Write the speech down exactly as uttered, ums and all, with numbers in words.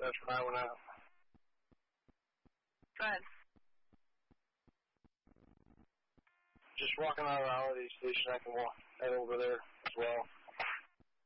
that's when I went out. Go ahead. Just walking out of the holiday station, I can walk head over there as well.